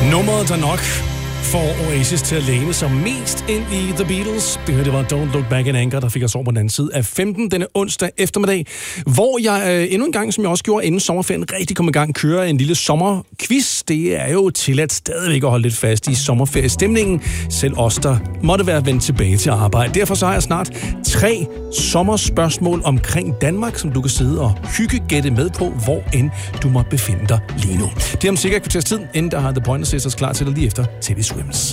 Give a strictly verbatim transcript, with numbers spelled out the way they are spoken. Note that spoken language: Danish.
Nummeret, der nok får Oasis til at læne sig mest ind i The Beatles. Det her, det var Don't Look Back in Anger, der fik os over på den anden side af femten denne onsdag eftermiddag, hvor jeg øh, endnu en gang, som jeg også gjorde inden sommerferien, rigtig kom i gang kører en lille sommerquiz. Det er jo tilladt stadigvæk at holde lidt fast i sommerferiestemningen, selv os, der måtte være vendt tilbage til arbejde. Derfor så har jeg snart tre sommerspørgsmål omkring Danmark, som du kan sidde og hyggegætte med på, hvor end du måtte befinde dig lige nu. Det er om cirka et kvarters tid, inden der har The Pointer Sisters klar til dig lige efter Teddy Swims.